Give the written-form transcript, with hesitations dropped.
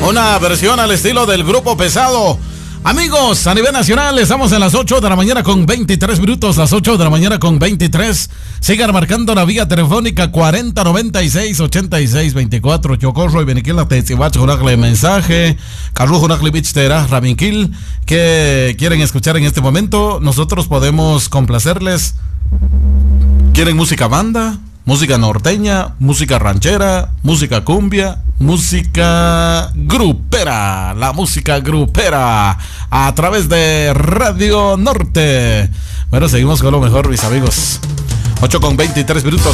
Una versión al estilo del Grupo Pesado. Amigos, a nivel nacional estamos en las 8 de la mañana con 23 minutos, las 8 de la mañana con 23. Sigan marcando la vía telefónica 4096-8624. Chocorro y Beniquil, la Tetzibach, Junacle mensaje. Carlos Junacle Bichtera, Raminquil, que quieren escuchar en este momento. Nosotros podemos complacerles. ¿Quieren música banda? Música norteña, música ranchera, música cumbia, música grupera, la música grupera a través de Radio Norte. Bueno, seguimos con lo mejor, mis amigos. 8 con 23 minutos.